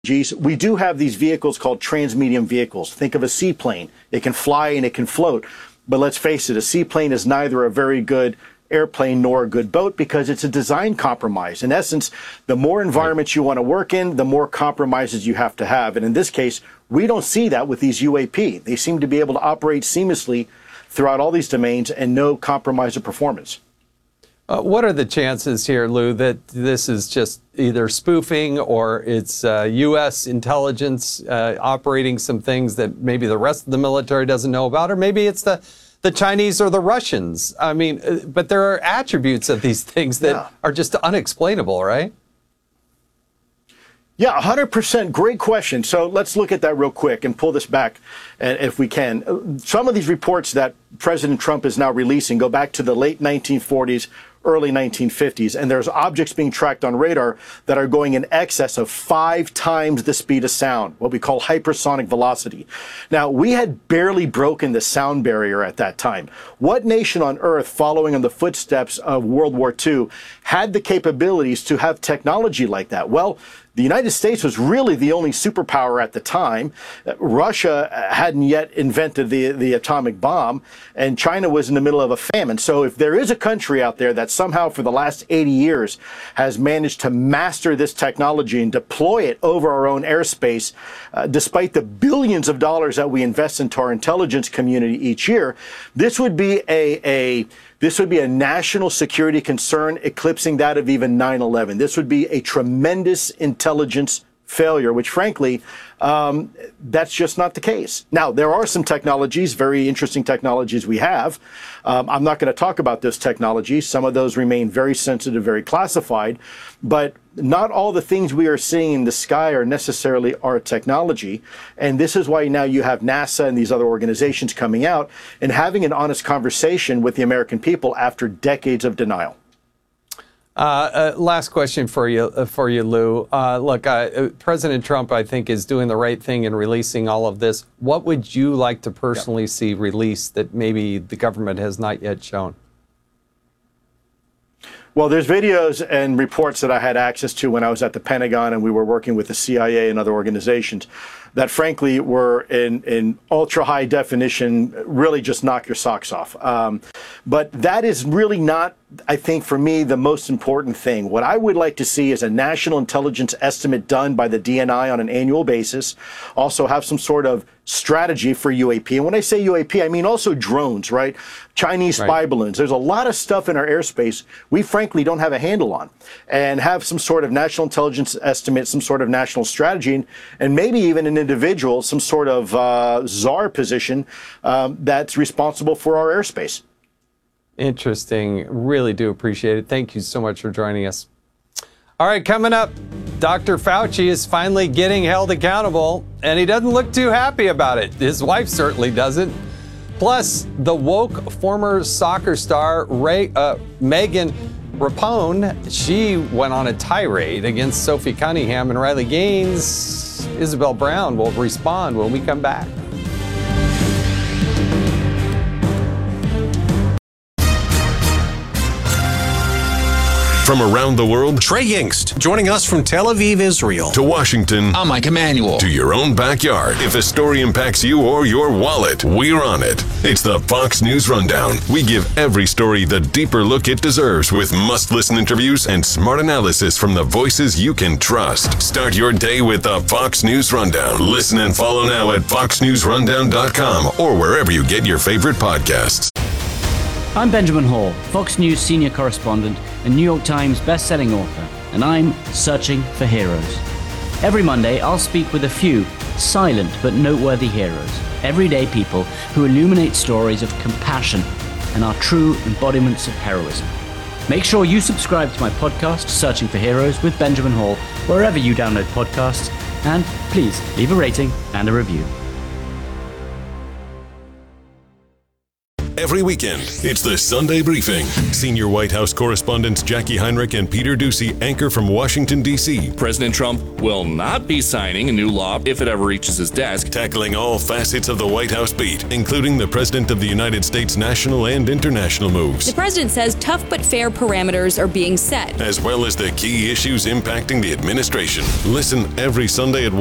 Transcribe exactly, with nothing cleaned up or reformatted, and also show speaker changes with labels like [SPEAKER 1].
[SPEAKER 1] We do have these vehicles called transmedium vehicles. Think of a seaplane. It can fly and it can float. But let's face it, a seaplane is neither a very good airplane nor a good boat because it's a design compromise. In essence, the more environments you want to work in, the more compromises you have to have. And in this case, we don't see that with these U A P. They seem to be able to operate seamlessly throughout all these domains and no compromise of performance.
[SPEAKER 2] Uh, what are the chances here, Lou, that this is just either spoofing or it's uh, U S intelligence uh, operating some things that maybe the rest of the military doesn't know about, or maybe it's the, the Chinese or the Russians? I mean, uh, but there are attributes of these things that yeah. are just unexplainable, right?
[SPEAKER 1] Yeah, one hundred percent. Great question. So let's look at that real quick and pull this back if we can. Some of these reports that President Trump is now releasing go back to the late nineteen forties, early nineteen fifties, and there's objects being tracked on radar that are going in excess of five times the speed of sound, what we call hypersonic velocity. Now, we had barely broken the sound barrier at that time. What nation on earth, following in the footsteps of World War Two, had the capabilities to have technology like that? Well, the United States was really the only superpower at the time. Russia hadn't yet invented the, the atomic bomb, and China was in the middle of a famine. So if there is a country out there that somehow for the last eighty years has managed to master this technology and deploy it over our own airspace, uh, despite the billions of dollars that we invest into our intelligence community each year, this would be a, a This would be a national security concern eclipsing that of even nine eleven. This would be a tremendous intelligence failure, which frankly, um, that's just not the case. Now, there are some technologies, very interesting technologies we have. Um, I'm not going to talk about those technologies. Some of those remain very sensitive, very classified, but not all the things we are seeing in the sky are necessarily our technology. And this is why now you have NASA and these other organizations coming out and having an honest conversation with the American people after decades of denial.
[SPEAKER 2] Uh, uh, last question for you, uh, for you, Lou. Uh, look, uh, President Trump, I think, is doing the right thing in releasing all of this. What would you like to personally yeah. see released that maybe the government has not yet shown?
[SPEAKER 1] Well, there's videos and reports that I had access to when I was at the Pentagon and we were working with the C I A and other organizations that frankly were in, in ultra high definition, really just knock your socks off. Um, but that is really not, I think, for me, the most important thing. What I would like to see is a national intelligence estimate done by the D N I on an annual basis. Also have some sort of strategy for U A P. And when I say U A P, I mean also drones, right? Chinese spy right. balloons. There's a lot of stuff in our airspace we frankly don't have a handle on. And have some sort of national intelligence estimate, some sort of national strategy, and maybe even an individual, some sort of uh, czar position um, that's responsible for our airspace.
[SPEAKER 2] Interesting. Really do appreciate it. Thank you so much for joining us. All right, coming up, Doctor Fauci is finally getting held accountable, and he doesn't look too happy about it. His wife certainly doesn't. Plus, the woke former soccer star Ray, uh, Megan Rapinoe, she went on a tirade against Sophie Cunningham and Riley Gaines. Isabel Brown will respond when we come back.
[SPEAKER 3] From around the world,
[SPEAKER 4] Trey Yingst, joining us from Tel Aviv, Israel.
[SPEAKER 3] To Washington,
[SPEAKER 5] I'm Mike Emanuel.
[SPEAKER 3] To your own backyard. If a story impacts you or your wallet, we're on it. It's the Fox News Rundown. We give every story the deeper look it deserves with must-listen interviews and smart analysis from the voices you can trust. Start your day with the Fox News Rundown. Listen and follow now at fox news rundown dot com or wherever you get your favorite podcasts.
[SPEAKER 6] I'm Benjamin Hall, Fox News senior correspondent and New York Times best-selling author, and I'm searching for heroes. Every Monday, I'll speak with a few silent but noteworthy heroes, everyday people who illuminate stories of compassion and are true embodiments of heroism. Make sure you subscribe to my podcast, Searching for Heroes with Benjamin Hall, wherever you download podcasts, and please leave a rating and a review.
[SPEAKER 3] every weekend. It's the Sunday Briefing. Senior White House correspondents Jackie Heinrich and Peter Doocy anchor from Washington, D C
[SPEAKER 5] President Trump will not be signing a new law if it ever reaches his desk.
[SPEAKER 3] Tackling all facets of the White House beat, including the President of the United States national and international moves.
[SPEAKER 7] The president says tough but fair parameters are being set,
[SPEAKER 3] as well as the key issues impacting the administration. Listen every Sunday at